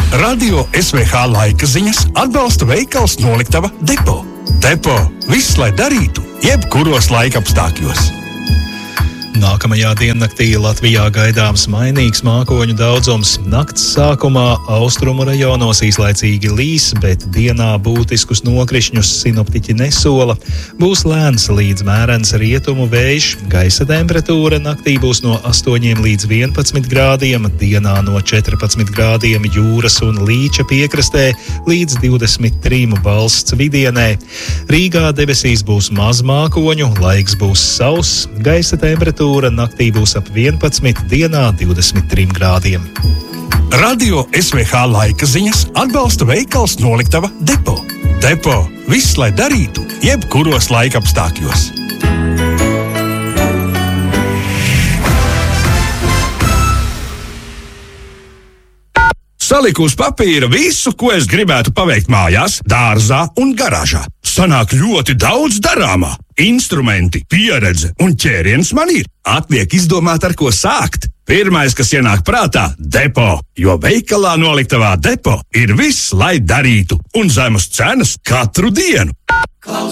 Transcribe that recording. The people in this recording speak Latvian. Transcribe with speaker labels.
Speaker 1: Radio SVH laika ziņas atbalsta veikals Noliktava Depo. Depo – viss, lai darītu, jebkuros laikapstākļos.
Speaker 2: Nākamajā diennaktī Latvijā gaidāms mainīgs mākoņu daudzums. Nakts sākumā austrumu rajonos īslaicīgi līs, bet dienā būtiskus nokrišņus sinoptiķi nesola. Būs lēns līdz mērens rietumu vējš, gaisa temperatūra naktī būs no 8 līdz 11 grādiem, dienā no 14 grādiem jūras un Līča piekrastē līdz 23 valsts vidienē. Rīgā debesīs būs maz mākoņu, laiks būs sauss, gaisa temperatūra naktī būs ap 11, dienā 23 grādiem.
Speaker 1: Radio SVH laika ziņas atbalsta veikals Noliktava Depo. Depo – viss, lai darītu, jebkuros laikapstākļos. Saliku uz papīra visu, ko es gribētu paveikt mājās, dārzā un garāžā. Sanāk ļoti daudz darāmā. Instrumenti, pieredze un ķēriens man ir. Atliek izdomāt, ar ko sākt. Pirmais, kas ienāk prātā – Depo, jo veikalā Noliktavā Depo ir viss, lai darītu, un zemas cenas katru dienu.